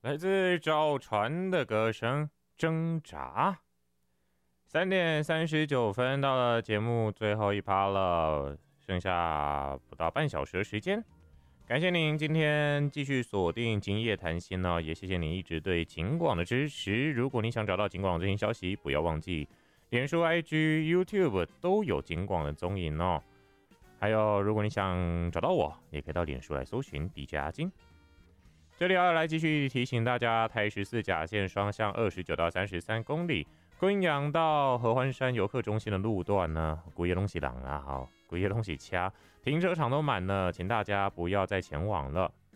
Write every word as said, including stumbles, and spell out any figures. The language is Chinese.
来自赵传的歌声挣扎。三点三十九分到了节目最后一趴了，剩下不到半小时的时间。感谢您今天继续锁定今夜谈心呢，也谢谢您一直对警广的支持。如果你想找到警广最新消息，不要忘记脸书、I G、YouTube 都有警广的踪影哦。还有，如果你想找到我，也可以到脸书来搜寻 D J 阿金。这里要来继续提醒大家，台十四甲线双向二十九到三十三公里，昆阳到合欢山游客中心的路段呢，古夜东西廊啊，好，古夜东西掐，停车场都满了，请大家不要再前往了。